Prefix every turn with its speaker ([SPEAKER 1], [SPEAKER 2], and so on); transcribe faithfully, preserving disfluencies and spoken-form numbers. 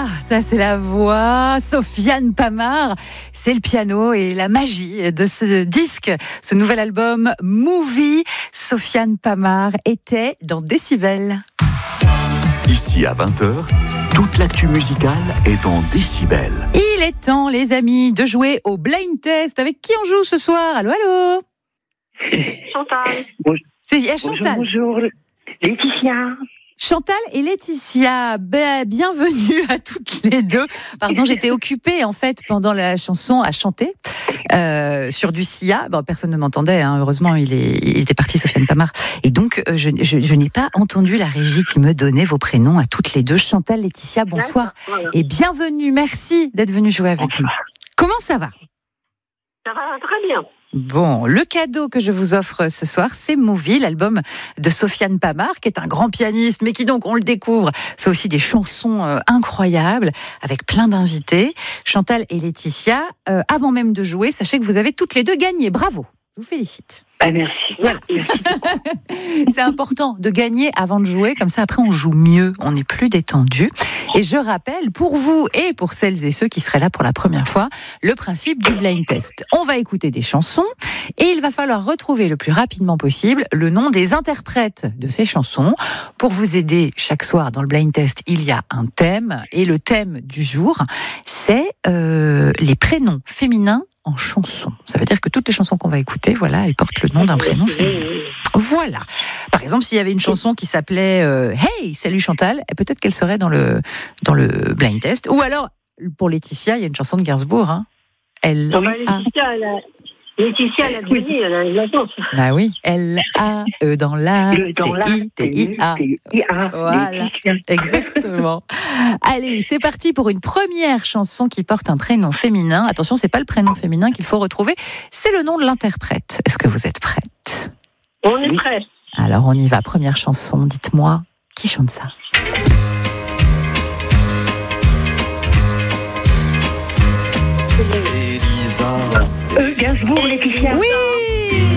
[SPEAKER 1] Laetitia, ça c'est la voix. Sofiane Pamart, c'est le piano et la magie de ce disque, ce nouvel album Movie. Sofiane Pamart était dans Décibel.
[SPEAKER 2] Ici à vingt heures, toute l'actu musicale est dans Décibel.
[SPEAKER 1] Il est temps, les amis, de jouer au blind test. Avec qui on joue ce soir? Allô, allô?
[SPEAKER 3] Chantal.
[SPEAKER 4] Bonjour.
[SPEAKER 1] C'est eh, Chantal.
[SPEAKER 4] Bonjour, bonjour. Laetitia.
[SPEAKER 1] Chantal et Laetitia, ben, bienvenue à toutes les deux. Pardon, j'étais occupée en fait pendant la chanson à chanter euh, sur du Sia. Bon, personne ne m'entendait, hein. Heureusement, il, est, il était parti, Sofiane Pamart. Et donc, euh, je, je, je n'ai pas entendu la régie qui me donnait vos prénoms à toutes les deux. Chantal, Laetitia, bonsoir
[SPEAKER 3] Voilà.
[SPEAKER 1] et bienvenue. Merci d'être venue jouer avec nous. Comment ça va?
[SPEAKER 3] Ça va très bien.
[SPEAKER 1] Bon, le cadeau que je vous offre ce soir, c'est Movie, l'album de Sofiane Pamart, qui est un grand pianiste, mais qui donc, on le découvre, fait aussi des chansons euh, incroyables, avec plein d'invités. Chantal et Laetitia, euh, avant même de jouer, sachez que vous avez toutes les deux gagné. Bravo, je vous félicite.
[SPEAKER 4] Ah, merci.
[SPEAKER 1] Voilà. C'est important de gagner avant de jouer, comme ça après on joue mieux, on est plus détendu. Et je rappelle, pour vous et pour celles et ceux qui seraient là pour la première fois, le principe du blind test. On va écouter des chansons et il va falloir retrouver le plus rapidement possible le nom des interprètes de ces chansons. Pour vous aider, chaque soir dans le blind test, il y a un thème et le thème du jour, c'est euh, les prénoms féminins en chanson. Ça veut dire que toutes les chansons qu'on va écouter, voilà, elles portent le nom d'un prénom féminin. Voilà. Par exemple, s'il y avait une chanson qui s'appelait euh, Hey, salut Chantal, peut-être qu'elle serait dans le dans le blind test. Ou alors, pour Laetitia, il y a une chanson de Gainsbourg. Hein. Elle
[SPEAKER 3] Non, bah,
[SPEAKER 1] a...
[SPEAKER 3] Laetitia, elle a, Laetitia, elle a gagné, elle a la chance.
[SPEAKER 1] Bah oui, L A E dans la
[SPEAKER 4] Le dans la
[SPEAKER 1] T I T I A.
[SPEAKER 4] T I A.
[SPEAKER 1] Voilà,
[SPEAKER 4] Laetitia.
[SPEAKER 1] exactement. Allez, c'est parti pour une première chanson qui porte un prénom féminin. Attention, c'est pas le prénom féminin qu'il faut retrouver, c'est le nom de l'interprète. Est-ce que vous êtes prête?
[SPEAKER 3] On est prêts.
[SPEAKER 1] Alors on y va, première chanson, dites-moi, qui chante ça?
[SPEAKER 4] Euh, Gainsbourg, Laetitia.
[SPEAKER 1] Oui!